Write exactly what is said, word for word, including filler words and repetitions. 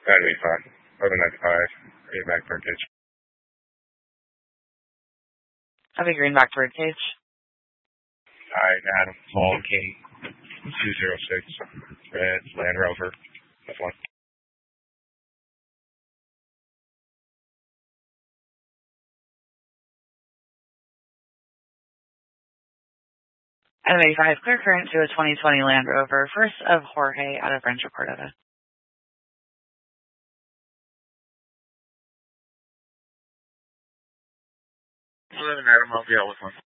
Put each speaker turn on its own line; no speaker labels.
That'd be fine. eleven ninety-five, Greenback Birdcage.
Have a Greenback Birdcage.
Alright, Adam, Paul King, two zero six, Red Land Rover, F one.
Adam eighty-five, clear current to a twenty twenty Land Rover, first of Jorge out of Rancho Cordova.
eleven Adam, I'll be out with one.